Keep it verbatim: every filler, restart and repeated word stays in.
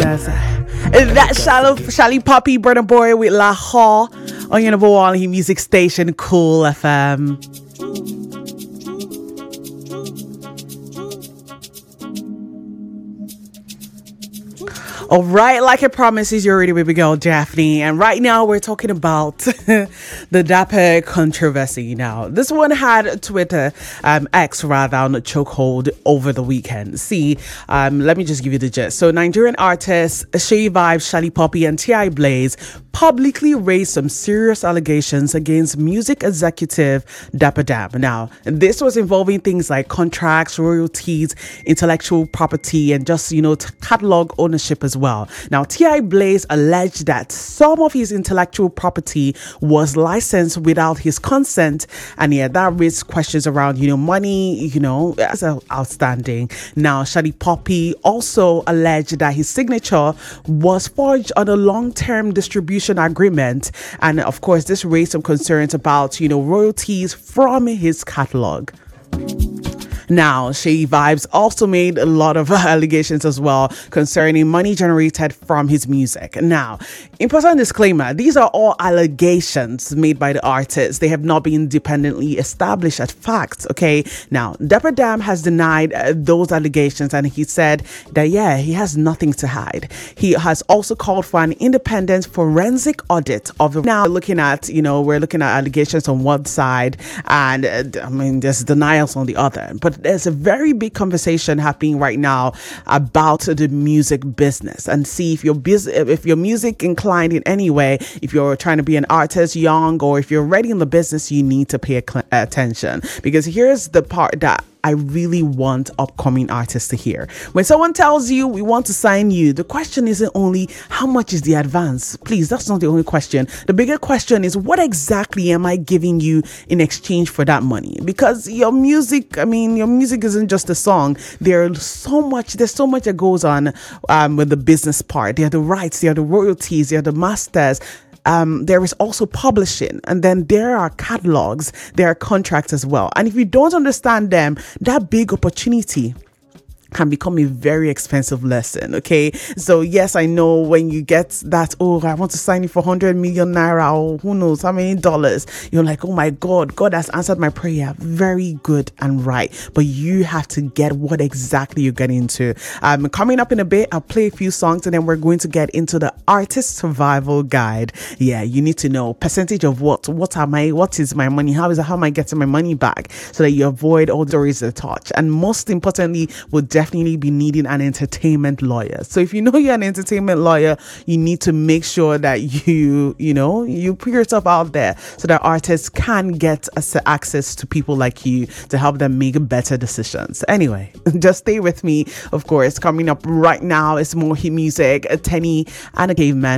Jesus. That's Shallow, Shally Poppy, Burna Boy with La Haw on your number one music station, Cool F M. All right, like I promised, is your radio baby girl Daphne, and right now we're talking about the Dapper controversy. Now, this one had Twitter, um, X rather, on a chokehold over the weekend. See, um, let me just give you the gist. So, Nigerian artists Shay Vibes, Shally Poppy, and T I Blaze publicly raised some serious allegations against music executive Dapper Dan. Now, this was involving things like contracts, royalties, intellectual property, and just, you know, catalog ownership as well. Now, T I Blaze alleged that some of his intellectual property was licensed without his consent, and yeah, that raised questions around, you know, money, you know, as outstanding. Now, Shally Poppy also alleged that his signature was forged on a long-term distribution agreement, and of course, this raised some concerns about, you know, royalties from his catalog. Now, Shay Vibes also made a lot of allegations as well concerning money generated from his music. Now, important disclaimer, these are all allegations made by the artist. They have not been independently established as facts, okay? Now, Dapper Dan has denied uh, those allegations, and he said that, yeah, he has nothing to hide. He has also called for an independent forensic audit of it. Now, looking at, you know, we're looking at allegations on one side, and uh, I mean, there's denials on the other. But there's a very big conversation happening right now about the music business, and see if you're busy, if your music inclined in any way, if you're trying to be an artist young, or if you're already in the business, you need to pay attention, because here's the part that I really want upcoming artists to hear. When someone tells you we want to sign you, the question isn't only how much is the advance. Please, that's not the only question. The bigger question is, what exactly am I giving you in exchange for that money? Because your music, I mean, your music isn't just a song. There's so much, there's so much that goes on um, with the business part. There are the rights, there are the royalties, there are the masters. Um, there is also publishing, and then there are catalogs, there are contracts as well. And if you don't understand them, that big opportunity can become a very expensive lesson, okay? So yes, I know when you get that, oh, I want to sign you for one hundred million naira, or who knows how many dollars, you're like, oh my God, God has answered my prayer. Very good and right. But you have to get what exactly you're getting into. Um, coming up in a bit, I'll play a few songs, and then we're going to get into the artist survival guide. Yeah, you need to know percentage of what, what am I, what is my money? How is how am I getting my money back, so that you avoid all the stories that touch. And most importantly, would definitely definitely be needing an entertainment lawyer. So if you know you're an entertainment lawyer, you need to make sure that you, you know, you put yourself out there so that artists can get access to people like you to help them make better decisions. Anyway, just stay with me. Of course, coming up right now is more hit music, a Tenny and a Caveman.